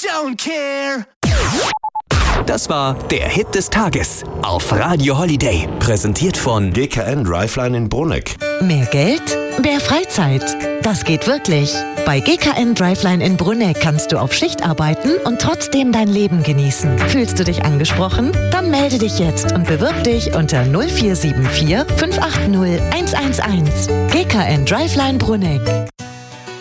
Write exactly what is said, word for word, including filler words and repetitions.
don't care. Das war der Hit des Tages auf Radio Holiday. Präsentiert von G K N Driveline in Bruneck. Mehr Geld? Mehr Freizeit. Das geht wirklich. Bei G K N Driveline in Bruneck kannst du auf Schicht arbeiten und trotzdem dein Leben genießen. Fühlst du dich angesprochen? Dann melde dich jetzt und bewirb dich unter null vier sieben vier fünf acht null eins eins eins. G K N Driveline Bruneck.